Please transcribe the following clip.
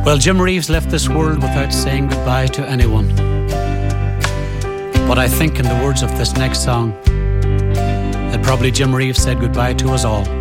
Well, Jim Reeves left this world without saying goodbye to anyone. But I think in the words of this next song, that probably Jim Reeves said goodbye to us all.